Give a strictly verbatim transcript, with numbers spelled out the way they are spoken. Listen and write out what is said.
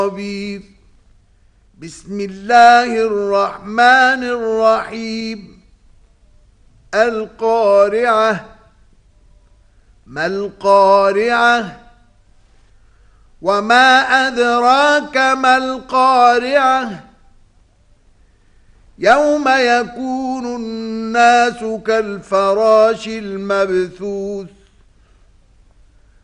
خبير. بسم الله الرحمن الرحيم. القارعة. ما القارعة؟ وما أدراك ما القارعة؟ يوم يكون الناس كالفراش المبثوث